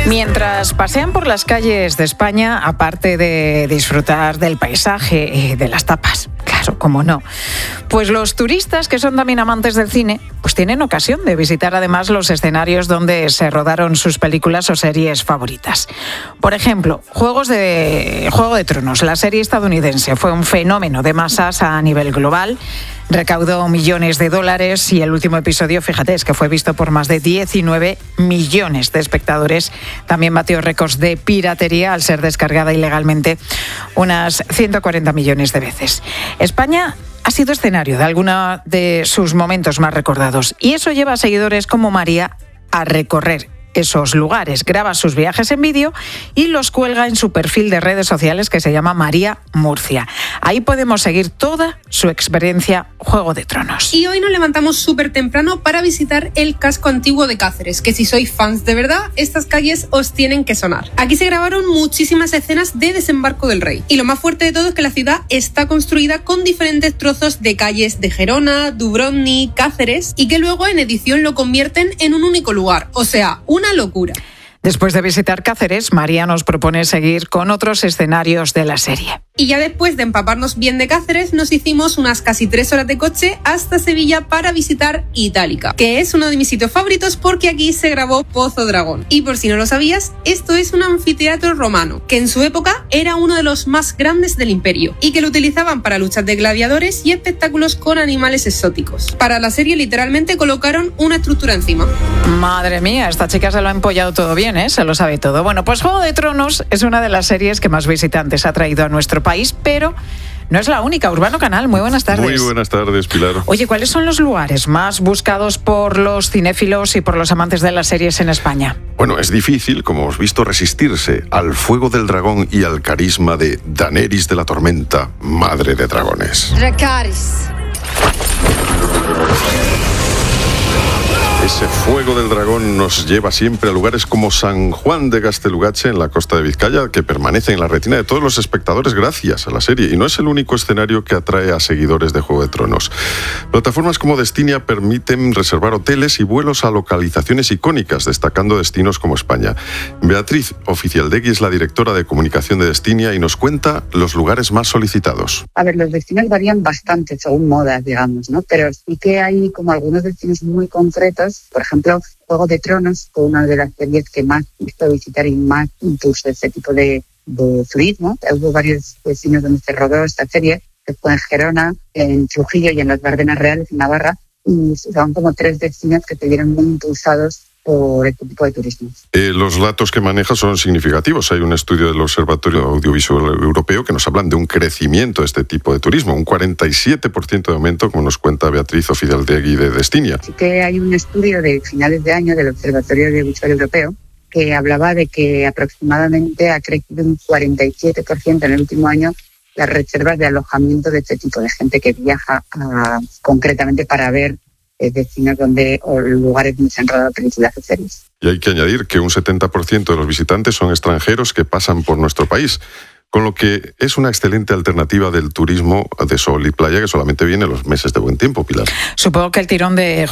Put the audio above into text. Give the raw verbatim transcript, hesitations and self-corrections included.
Mientras pasean por las calles de España, aparte de disfrutar del paisaje y de las tapas, claro, cómo no, pues los turistas que son también amantes del cine, pues tienen ocasión de visitar además los escenarios donde se rodaron sus películas o series favoritas. Por ejemplo, Juegos de Juego de Tronos, la serie estadounidense, fue un fenómeno de masas a nivel global. Recaudó millones de dólares y el último episodio, fíjate, es que fue visto por más de diecinueve millones de espectadores. También batió récords de piratería al ser descargada ilegalmente unas ciento cuarenta millones de veces. España ha sido escenario de alguno de sus momentos más recordados y eso lleva a seguidores como María a recorrer esos lugares, graba sus viajes en vídeo y los cuelga en su perfil de redes sociales que se llama María Murcia. Ahí podemos seguir toda su experiencia Juego de Tronos. Y hoy nos levantamos súper temprano para visitar el casco antiguo de Cáceres, que si sois fans de verdad, estas calles os tienen que sonar. Aquí se grabaron muchísimas escenas de desembarco del rey. Y lo más fuerte de todo es que la ciudad está construida con diferentes trozos de calles de Gerona, Dubrovnik, Cáceres, y que luego en edición lo convierten en un único lugar. O sea, un Una locura. Después de visitar Cáceres, María nos propone seguir con otros escenarios de la serie. Y ya después de empaparnos bien de Cáceres, nos hicimos unas casi tres horas de coche hasta Sevilla para visitar Itálica, que es uno de mis sitios favoritos porque aquí se grabó Pozo Dragón. Y por si no lo sabías, esto es un anfiteatro romano, que en su época era uno de los más grandes del imperio, y que lo utilizaban para luchas de gladiadores y espectáculos con animales exóticos. Para la serie literalmente colocaron una estructura encima. Madre mía, esta chica se lo ha empollado todo bien, ¿eh? Se lo sabe todo. Bueno, pues Juego de Tronos es una de las series que más visitantes ha traído a nuestro país, pero no es la única. Urbano Canal, muy buenas tardes. Muy buenas tardes, Pilar. Oye, ¿cuáles son los lugares más buscados por los cinéfilos y por los amantes de las series en España? Bueno, es difícil, como hemos visto, resistirse al fuego del dragón y al carisma de Daenerys de la Tormenta, madre de dragones. Dracarys. Ese fuego del dragón nos lleva siempre a lugares como San Juan de Gaztelugatxe, en la costa de Vizcaya, que permanece en la retina de todos los espectadores gracias a la serie. Y no es el único escenario que atrae a seguidores de Juego de Tronos. Plataformas como Destinia permiten reservar hoteles y vuelos a localizaciones icónicas, destacando destinos como España. Beatriz Oficialdegui es la directora de comunicación de Destinia y nos cuenta los lugares más solicitados. A ver, los destinos varían bastante según modas, digamos, ¿no? Pero sí que hay como algunos destinos muy concretos. Por ejemplo, Juego de Tronos fue una de las series que más he visto visitar y más impulsó este tipo de, de turismo. Hubo varios destinos donde se rodó esta serie, que fue en Gerona, en Trujillo y en las Bardenas Reales, en Navarra, y son como tres destinos que se vieron muy impulsados por este tipo de turismo. Eh, los datos que maneja son significativos. Hay un estudio del Observatorio Audiovisual Europeo que nos hablan de un crecimiento de este tipo de turismo, un cuarenta y siete por ciento de aumento, como nos cuenta Beatriz Oficialdegui de Destinia. Sí que hay un estudio de finales de año del Observatorio Audiovisual Europeo que hablaba de que aproximadamente ha crecido un cuarenta y siete por ciento en el último año las reservas de alojamiento de este tipo de gente que viaja a, concretamente para ver destinos donde, o lugares donde se han rodado películas o series. Y hay que añadir que un setenta por ciento de los visitantes son extranjeros que pasan por nuestro país, con lo que es una excelente alternativa del turismo de sol y playa que solamente viene en los meses de buen tiempo, Pilar. Supongo que el tirón de